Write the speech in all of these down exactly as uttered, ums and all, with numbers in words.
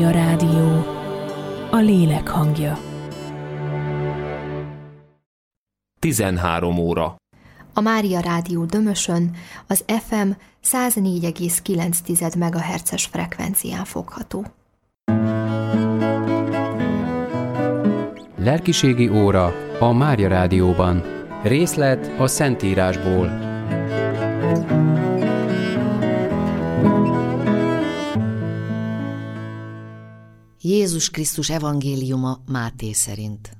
Mária Rádió, a lélek hangja. tizenhárom óra. A Mária Rádió Dömösön az ef em száz négy egész kilenc megahertzes frekvencián fogható. Lelkiségi óra a Mária Rádióban. Részlet a Szentírásból. Jézus Krisztus evangéliuma Máté szerint.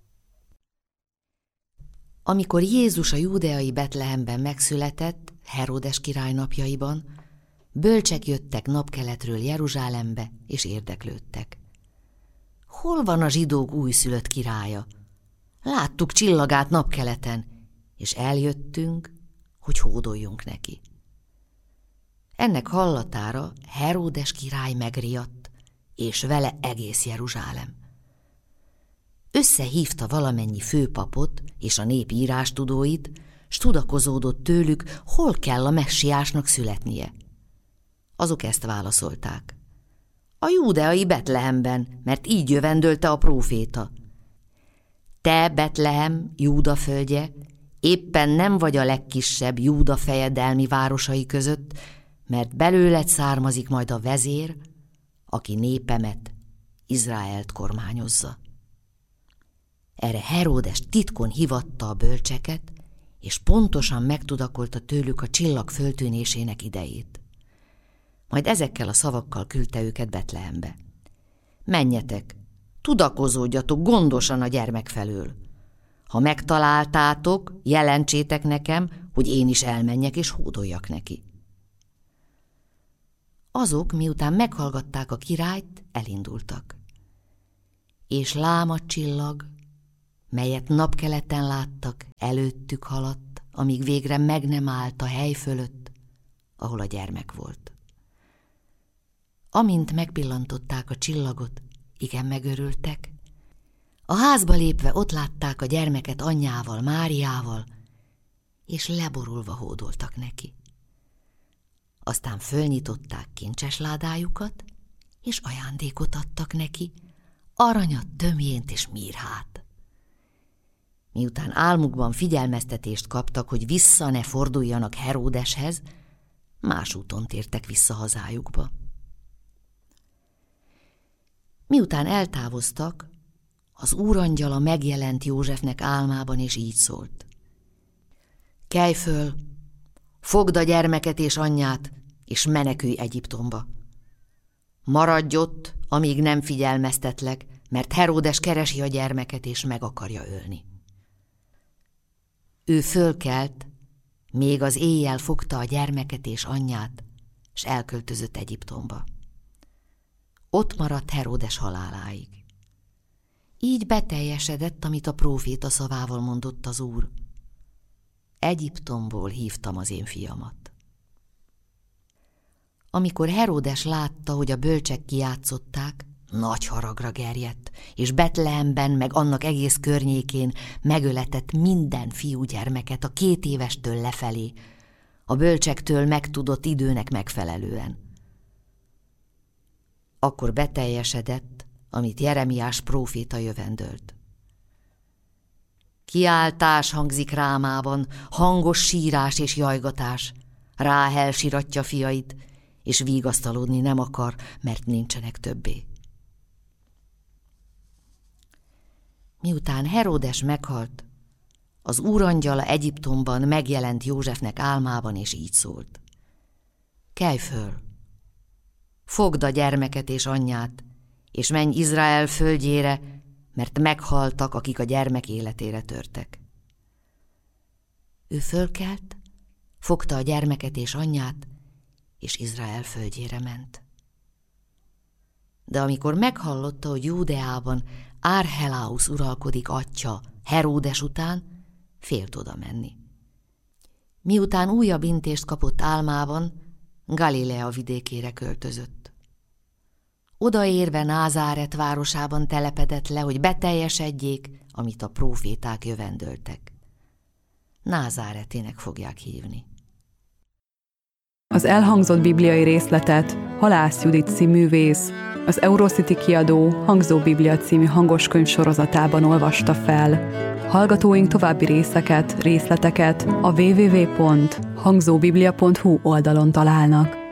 Amikor Jézus a júdeai Betlehemben megszületett, Heródes király napjaiban, bölcsek jöttek napkeletről Jeruzsálembe, és érdeklődtek. Hol van a zsidók újszülött királya? Láttuk csillagát napkeleten, és eljöttünk, hogy hódoljunk neki. Ennek hallatára Heródes király megriadt, és vele egész Jeruzsálem. Összehívta valamennyi főpapot és a nép írástudóit, s tudakozódott tőlük, hol kell a messiásnak születnie. Azok ezt válaszolták: a júdeai Betlehemben, mert így jövendölte a próféta. Te, Betlehem, Júda földje, éppen nem vagy a legkisebb Júda fejedelmi városai között, mert belőled származik majd a vezér, aki népemet, Izraelt kormányozza. Erre Heródes titkon hívatta a bölcseket, és pontosan megtudakolta tőlük a csillag föltűnésének idejét. Majd ezekkel a szavakkal küldte őket Betlehembe. Menjetek, tudakozódjatok gondosan a gyermek felől. Ha megtaláltátok, jelentsétek nekem, hogy én is elmenjek és hódoljak neki. Azok, miután meghallgatták a királyt, elindultak. És lám a csillag, melyet napkeleten láttak, előttük haladt, amíg végre meg nem állt a hely fölött, ahol a gyermek volt. Amint megpillantották a csillagot, igen megörültek. A házba lépve ott látták a gyermeket anyjával, Máriával, és leborulva hódoltak neki. Aztán fölnyitották kincses ládájukat, és ajándékot adtak neki, aranyat, tömjént és mirhát. Miután álmukban figyelmeztetést kaptak, hogy vissza ne forduljanak Heródeshez, más úton tértek vissza hazájukba. Miután eltávoztak, az úrangyala megjelent Józsefnek álmában, és így szólt: kelj föl, fogd a gyermeket és anyját, és menekülj Egyiptomba. Maradj ott, amíg nem figyelmeztetlek, mert Heródes keresi a gyermeket, és meg akarja ölni. Ő fölkelt, még az éjjel fogta a gyermeket és anyját, s elköltözött Egyiptomba. Ott maradt Heródes haláláig. Így beteljesedett, amit a próféta szavával mondott az Úr: Egyiptomból hívtam az én fiamat. Amikor Heródes látta, hogy a bölcsek kijátszották, nagy haragra gerjedt, és Betlehemben meg annak egész környékén megöletett minden fiúgyermeket a két évestől lefelé, a bölcsektől megtudott időnek megfelelően. Akkor beteljesedett, amit Jeremiás próféta jövendölt. Kiáltás hangzik Rámában, hangos sírás és jajgatás. Ráhel siratja fiait, és vigasztalódni nem akar, mert nincsenek többé. Miután Heródes meghalt, az úrangyala Egyiptomban megjelent Józsefnek álmában, és így szólt: kelj föl, fogd a gyermeket és anyját, és menj Izrael földjére, mert meghaltak, akik a gyermek életére törtek. Ő fölkelt, fogta a gyermeket és anyját, és Izrael földjére ment. De amikor meghallotta, hogy Júdeában Árcheláusz uralkodik atyja Heródes után, félt oda menni. Miután újabb intést kapott álmában, Galilea vidékére költözött. Odaérve Názáret városában telepedett le, hogy beteljesedjék, amit a próféták jövendöltek. Názáretének fogják hívni. Az elhangzott bibliai részletet Halász Judit színművész, az Eurocity kiadó Hangzó Biblia című hangoskönyv sorozatában olvasta fel. Hallgatóink további részeket, részleteket a double-u double-u double-u pont hangzóbiblia pont hu oldalon találnak.